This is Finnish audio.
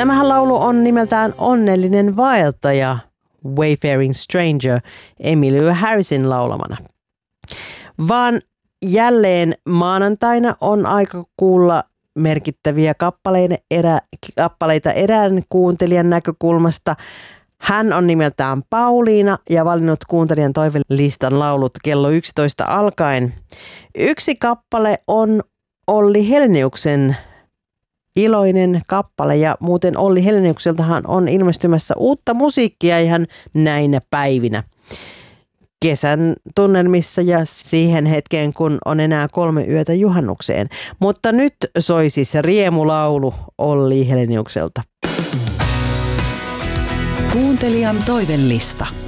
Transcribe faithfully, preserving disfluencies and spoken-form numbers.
Tämähän laulu on nimeltään Onnellinen vaeltaja, Wayfaring Stranger, Emmylou Harrisin laulamana. Vaan jälleen maanantaina on aika kuulla merkittäviä kappaleita, erä, kappaleita erään kuuntelijan näkökulmasta. Hän on nimeltään Pauliina ja valinnut kuuntelijan toivelistan laulut kello yksitoista alkaen. Yksi kappale on Olli Heleniuksen iloinen kappale, ja muuten Olli Heleniukseltahan on ilmestymässä uutta musiikkia ihan näinä päivinä. Kesän tunnelmissa ja siihen hetkeen, kun on enää kolme yötä juhannukseen. Mutta nyt soi siis riemulaulu Olli Heleniukselta. Kuuntelijan toivelista.